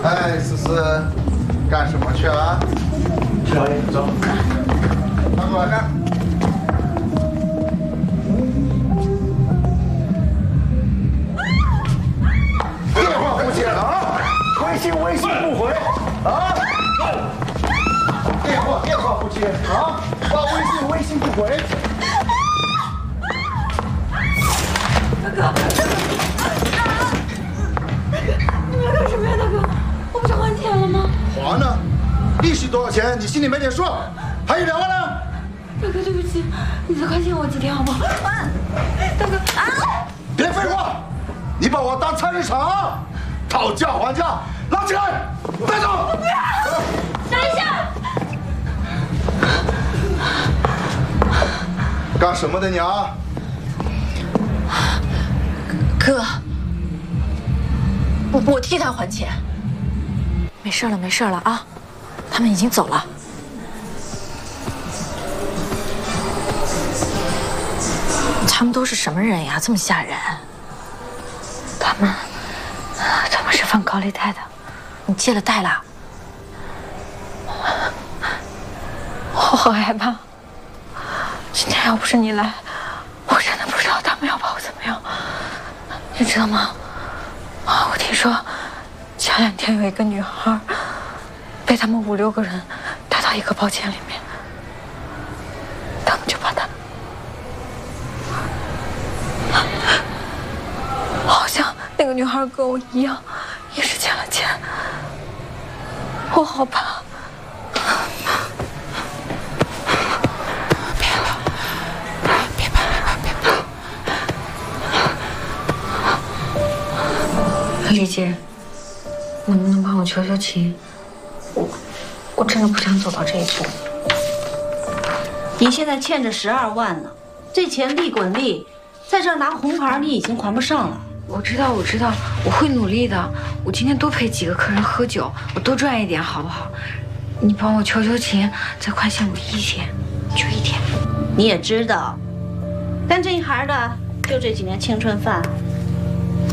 哎，思思，干什么去啊？ 去熬夜，走。 拿过来看。电话不接了啊！微信不回啊！电话不接啊！发微信不回。 大哥，你们要干什么呀，大哥？我不是还钱了吗？ 还呢？利息多少钱？你心里没点数？还有2万呢？ 大哥，对不起，你再宽限我几天好不好？大哥啊！ 别废话，你把我当菜市场，讨价还价，拉起来，带走！ 等一下！ 干什么的你啊？ 哥，我替他还钱。没事了，没事了啊，他们已经走了。他们都是什么人呀？这么吓人！他们是放高利贷的，你借了贷了？我好害怕。今天要不是你来，我真的不知道他们要把我怎么样。你知道吗？我听说前2天有一个女孩被他们5、6个人带到一个包间里面，他们就把她，好像那个女孩跟我一样，也是欠了钱。我好怕。丽姐，能不能帮我求求情？我真的不想走到这一步。 你现在欠着12万呢，这钱利滚利，在这儿拿红牌你已经还不上了。 我知道，我会努力的。我今天多陪几个客人喝酒，我多赚一点，好不好？你帮我求求情，再宽限我1天，就1天。 你也知道，干这一行的就这几年青春饭。